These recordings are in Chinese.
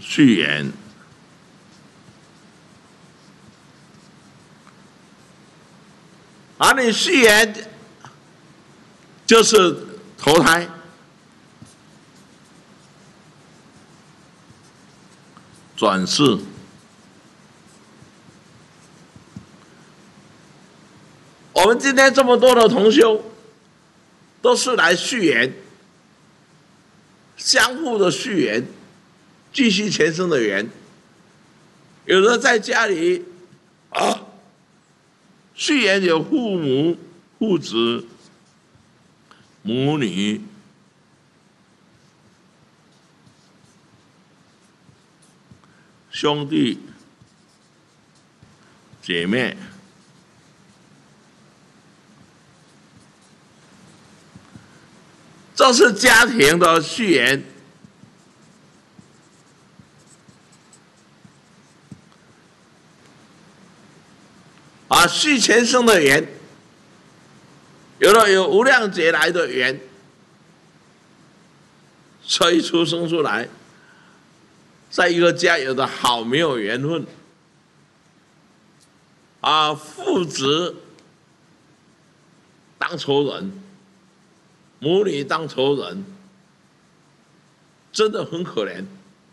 序言。而你序言就是投胎，转世。我们今天这么多的同修，都是来续缘，相互的续缘，继续前生的缘。有的在家里续缘有父母、父子、母女、兄弟、姐妹。这是家庭的续缘。续前生的缘，有的有无量劫来的缘，所以出生出来，在一个家有的好没有缘分，父子当仇人，母女当仇人，真的很可怜。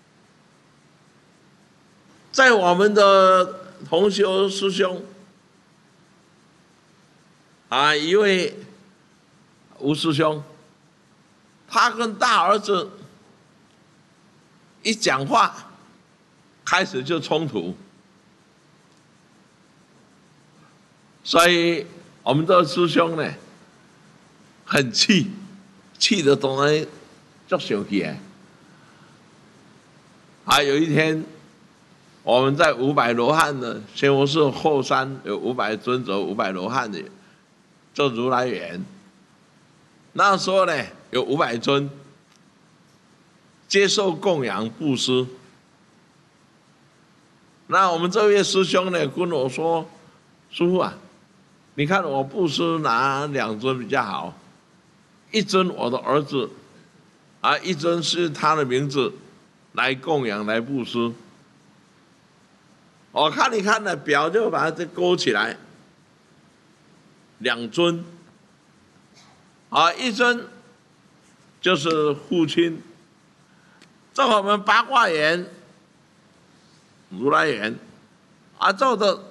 在我们的同修师兄一位吴师兄，他跟大儿子一讲话，开始就冲突，所以我们的师兄呢，很气，气得当然就生气有一天，我们在500罗汉的仙佛寺后山有500尊者、500罗汉的做如来园，那时候呢有500尊接受供养布施。那我们这位师兄呢跟我说：“师父啊，你看我布施拿2尊比较好，一尊我的儿子，一尊是他的名字来供养来布施。我看一看呢，表就把它勾起来，2尊，一尊就是父亲，在我们八卦园、如来园，这的